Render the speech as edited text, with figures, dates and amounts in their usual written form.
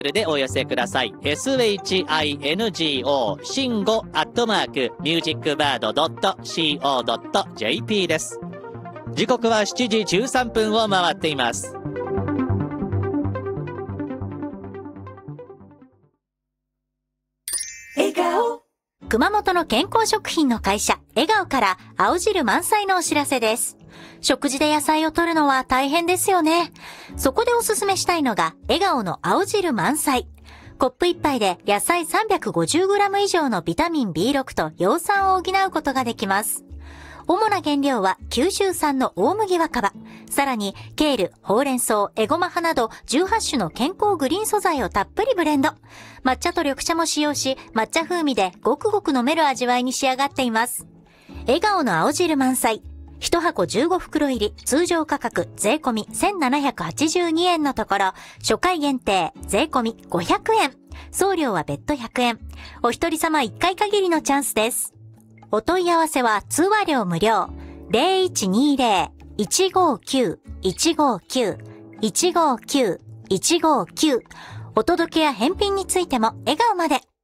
でお寄せください。SHINGO シンゴ@musicbird.co.jp です。時刻は7時13分を回っています。 笑顔。 熊本の健康食品の会社笑顔から青汁満載のお知らせです。食事で野菜を摂るのは大変ですよね。そこでおすすめしたいのが笑顔の青汁満載。コップ1杯で野菜 350g 以上のビタミン B6 と葉酸を補うことができます。主な原料は九州産の大麦若葉、さらにケール、ほうれん草、エゴマ葉など18種の健康グリーン素材をたっぷりブレンド。抹茶と緑茶も使用し、抹茶風味でごくごく飲める味わいに仕上がっています。笑顔の青汁満載。1箱15袋入り、通常価格税込み1782円のところ、初回限定税込み500円。送料は別途100円。お一人様1回限りのチャンスです。お問い合わせは通話料無料。0120-159-159-159-159。お届けや返品についても笑顔まで。